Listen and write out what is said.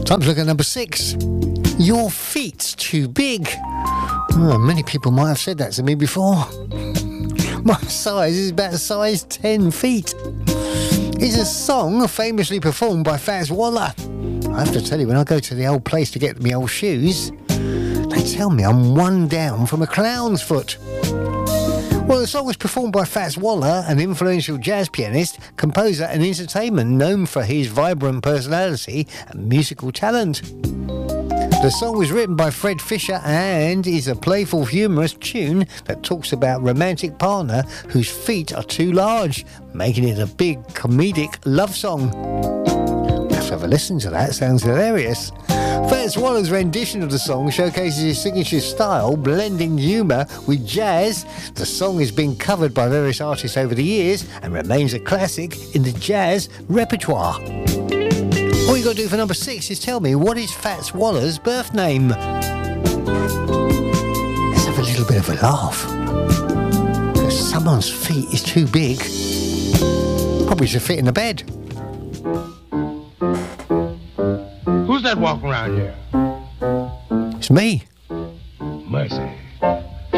Time to look at number 6. Your feet's too big. Oh, many people might have said that to me before. My size is about size 10 feet. It's a song famously performed by Fats Waller. I have to tell you, when I go to the old place to get me old shoes, they tell me I'm one down from a clown's foot. Well, the song was performed by Fats Waller, an influential jazz pianist, composer and entertainer known for his vibrant personality and musical talent. The song was written by Fred Fisher and is a playful, humorous tune that talks about a romantic partner whose feet are too large, making it a big comedic love song. Let's have a listen to that, sounds hilarious. Fats Waller's rendition of the song showcases his signature style, blending humour with jazz. The song has been covered by various artists over the years and remains a classic in the jazz repertoire. All you got to do for number 6 is tell me, what is Fats Waller's birth name? Let's have a little bit of a laugh. If someone's feet is too big, probably should fit in a bed. Who's that walking around here? It's me. Mercy.